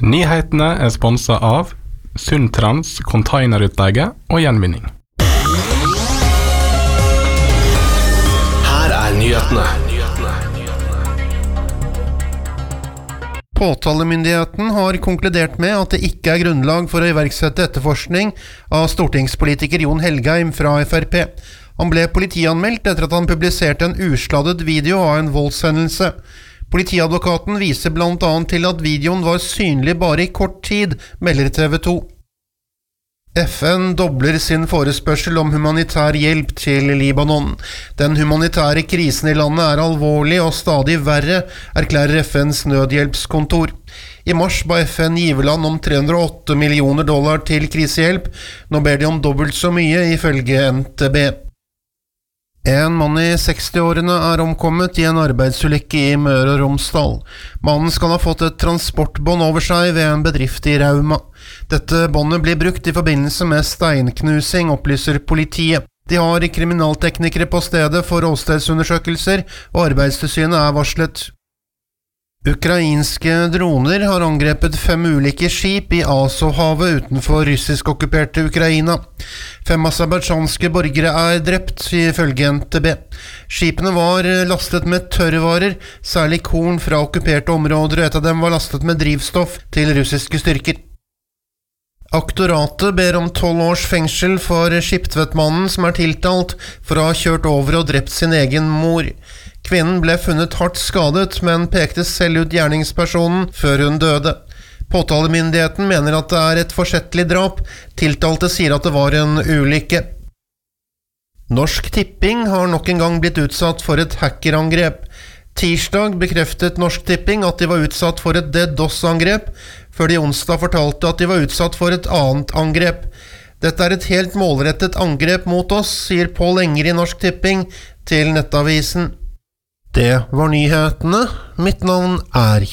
Nyhetene sponset av Sundtrans containerutleie og gjenvinning. Her nyhetene. Påtalemyndigheten har konkludert med at det ikke grunnlag for å iverksette etterforskning av stortingspolitiker Jon Helgheim fra FrP. Han ble politianmeldt etter at han publiserte en usladdet video av en voldshendelse. Politiadvokaten viser blant annet til at videoen var synlig bare i kort tid, melder TV 2. FN dobler sin forespørsel om humanitær hjelp til Libanon. Den humanitære krisen i landet alvorlig og stadig verre, erklærer FNs nødhjelpskontor. I mars ba FN giverland om $308 millioner til krisehjelp. Nå ber de om dobbelt så mye, ifølge NTB. En mann i 60-årene omkommet i en arbeidsulykke i Møre og Romsdal. Mannen skal ha fått et transportbånd over seg ved en bedrift i Rauma. Dette båndet blir brukt i forbindelse med steinknusing, opplyser politiet. De har kriminalteknikere på stedet for åstedsundersøkelser, og Arbeidstilsynet varslet. Ukrainske droner har angrepet 5 ulike skip i Azovhavet utenfor russisk-okkuperte Ukraina. 5 aserbajdsjanske borgere drept, ifølge NTB. Skipene var lastet med tørrvarer, særlig korn fra okkuperte områder, og et av dem var lastet med drivstoff til russiske styrker. Aktoratet ber om 12 års fengsel for skiptvettmannen som tiltalt for å ha kjørt over og drept sin egen mor. Kvinnen ble funnet hardt skadet, men pekte selv ut gjerningspersonen før hun døde. Påtalemyndigheten mener at det et forsettlig drap. Tiltalte sier at det var en ulykke. Norsk Tipping har nok en gang blitt utsatt for et hackerangrep. Tirsdag bekreftet Norsk Tipping at de var utsatt for et DDoS-angrep, før de onsdag fortalte at de var utsatt for et annet angrep. Dette et helt målrettet angrep mot oss, sier Pål Enger i Norsk Tipping til Nettavisen. Det var nyhetene. Mitt navn